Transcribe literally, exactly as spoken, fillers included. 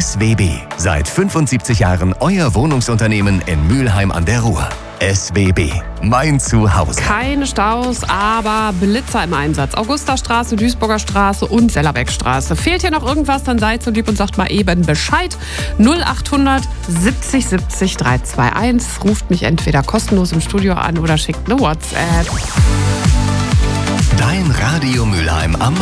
S W B. Seit fünfundsiebzig Jahren euer Wohnungsunternehmen in Mülheim an der Ruhr. S W B. Mein Zuhause. Keine Staus, aber Blitzer im Einsatz. Augustastraße, Duisburger Straße und Sellerbeckstraße. Fehlt hier noch irgendwas, dann seid so lieb und sagt mal eben Bescheid. null achthundert siebzig siebzig dreihundertzweiundzwanzig. Ruft mich entweder kostenlos im Studio an oder schickt eine WhatsApp. Dein Radio Mülheim am